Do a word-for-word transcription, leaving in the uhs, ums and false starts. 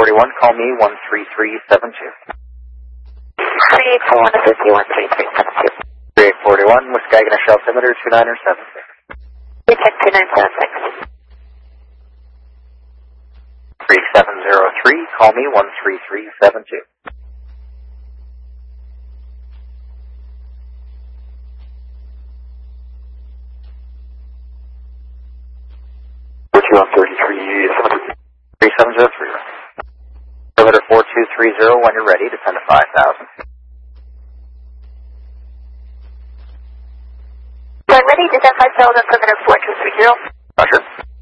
forty-one, call me one three three seven two. three eight four one fifty one three three seven two. three eight four one, Muskogina altimeter two nine seven six. Check two nine seven six. three seven zero three, call me one three three seven two. four two one thirty-three three seven zero three. Altimeter four two three zero, when you're ready, descend to five thousand. When ready, descend five thousand, altimeter four two three zero.